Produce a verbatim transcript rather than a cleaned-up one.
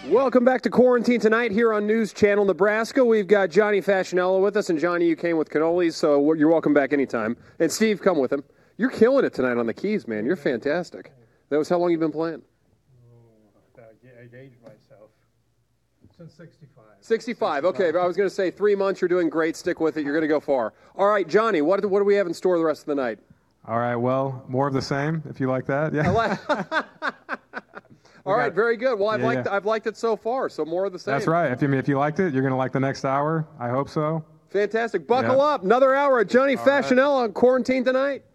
Welcome back to Quarantine Tonight here on News Channel Nebraska. We've got Johnny Fascinella with us, and Johnny, you came with cannolis, so you're welcome back anytime. And Steve, come with him. You're killing it tonight on the keys, man. You're fantastic. That was how long you've been playing? Oh, I aged myself. Since sixty-five. sixty-five. Okay, but I was going to say three months. You're doing great. Stick with it. You're going to go far. All right, Johnny, what do, what do we have in store the rest of the night? All right, well, more of the same, if you like that. Yeah. All right, very good. Well, I've yeah, liked yeah. I've liked it so far, so more of the same. That's right. If you, if you liked it, you're going to like the next hour. I hope so. Fantastic. Buckle Yeah. up. Another hour of Johnny All Fascinella on Quarantine Tonight.